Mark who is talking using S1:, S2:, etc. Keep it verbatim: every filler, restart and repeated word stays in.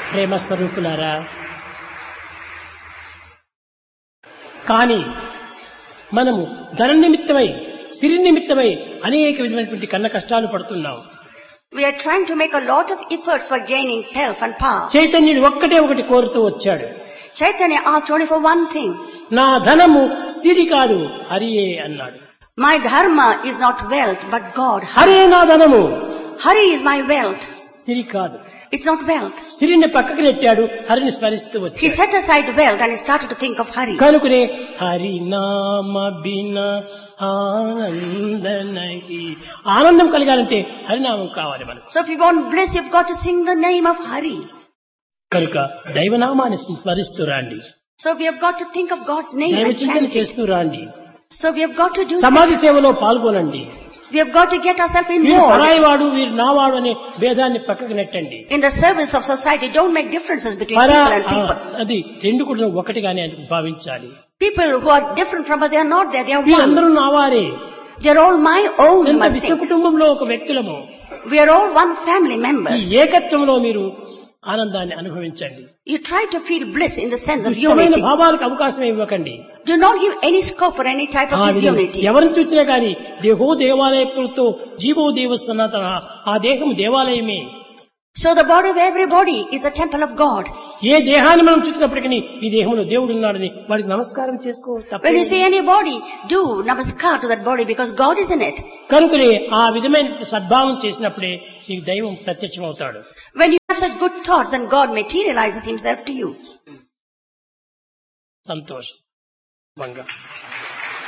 S1: ప్రేమ స్వరూపులారా, కానీ మనము ధన నిమిత్తమై సిరి నిమిత్తమై అనేక విధమైనటువంటి కన్న కష్టాలు పడుతున్నాం.
S2: We are trying to make a lot of efforts for gaining health and power.
S1: చైతన్యుడు ఒక్కటే ఒకటి కోరుతూ వచ్చాడు.
S2: Chaitanya asked only for one thing.
S1: నా ధనము సిరి కాదు, హరియే అన్నాడు.
S2: My dharma is not wealth but God.
S1: Hare నా ధనము,
S2: Hari is my wealth.
S1: సిరి కాదు.
S2: It's not wealth.
S1: సిరిని పక్కకు నెట్టాడు, హరిని స్మరిస్తూ
S2: He
S1: వచ్చాడు.
S2: set aside wealth and he started to think of Hari.
S1: కనుకనే హరినామ బినా ఆనంద నహి. ఆనందం కలగాలంటే హరినామం కావాలి మనకు.
S2: So if you want bliss, you've got to sing the name of Hari.
S1: కనుక దైవనామాన్ని స్మరిస్తూ రాండి,
S2: So we have got to think of God's name
S1: దైవ
S2: and
S1: చింతన
S2: chant it.
S1: చేస్తూ రాండి,
S2: So we have got to do
S1: సమాజ
S2: that.
S1: సేవలో పాల్గొనండి.
S2: We have got to get ourselves
S1: వీరు
S2: involved.
S1: పరాయివాడు వీరు నావాడు అనే భేదాన్ని పక్కకు నెట్టండి.
S2: In the service of society, don't make differences between
S1: పరా
S2: people and people.
S1: అది రెండు కూడా ఒకటిగానే భావించాలి.
S2: People who are different from us, they are not there, they are one.
S1: వీరందరూ నావారే.
S2: They are all my own, you
S1: ఎంత
S2: must
S1: విశ్వ
S2: think.
S1: కుటుంబంలో ఒక వ్యక్తులము.
S2: We are all one family
S1: ఈ
S2: members.
S1: ఏకత్వంలో మీరు ఆనందాన్ని అనుభవించండి.
S2: You try to feel bliss in the sense of
S1: ఇష్టమైన
S2: unity.
S1: భావాలకు అవకాశం ఇవ్వకండి.
S2: Do not give any scope for any type of
S1: ఆ విధంగా
S2: disunity.
S1: ఎవరిని చూసినా కానీ దేహో దేవాలయతో జీవో దేవ సనాతన, ఆ దేహం దేవాలయమే.
S2: So the body of everybody is a temple of God.
S1: ఏ దేహాన్ని మనం చూసినప్పటికీ ఈ దేహంలో దేవుడు ఉన్నాడని వాడికి నమస్కారం చేసుకో.
S2: When you see any body, do namaskar to that body because God is in it.
S1: కనుకనే ఆ విధమైన సద్భావం చేసినప్పుడే నీకు దైవం ప్రత్యక్షమవుతాడు.
S2: When you have such good thoughts, then God materializes himself to you.
S1: సంతోషం. బంగా